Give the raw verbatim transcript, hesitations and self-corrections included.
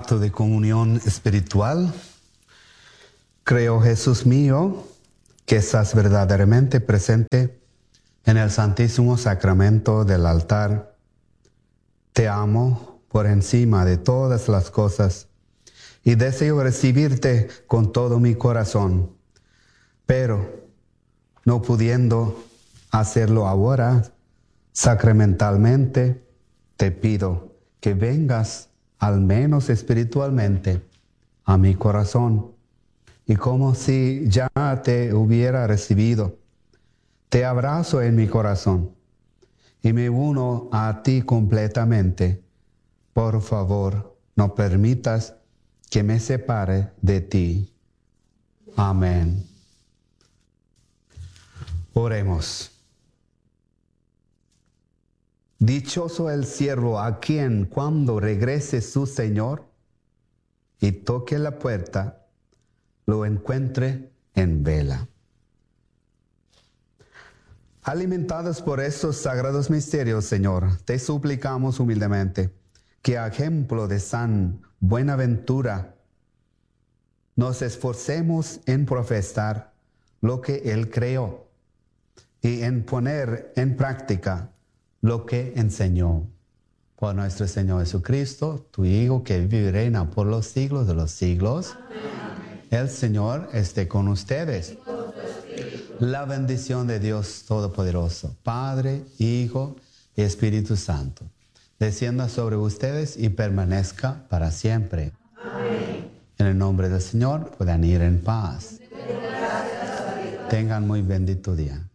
acto de comunión espiritual. Creo, Jesús mío, que estás verdaderamente presente en el Santísimo Sacramento del altar. Te amo por encima de todas las cosas y deseo recibirte con todo mi corazón. Pero, no pudiendo hacerlo ahora, sacramentalmente, te pido que vengas, al menos espiritualmente, a mi corazón. Y como si ya te hubiera recibido, te abrazo en mi corazón y me uno a ti completamente. Por favor, no permitas que me separe de ti. Amén. Oremos. Dichoso el siervo a quien, cuando regrese su Señor y toque la puerta, lo encuentre en vela. Alimentados por estos sagrados misterios, Señor, te suplicamos humildemente que, a ejemplo de San Buenaventura, nos esforcemos en profesar lo que Él creó y en poner en práctica lo que enseñó. Por nuestro Señor Jesucristo, tu Hijo, que vive y reina por los siglos de los siglos. Amén. El Señor esté con ustedes. Y con tu espíritu. La bendición de Dios Todopoderoso, Padre, Hijo y Espíritu Santo, descienda sobre ustedes y permanezca para siempre. Amén. En el nombre del Señor puedan ir en paz. Tengan muy bendito día.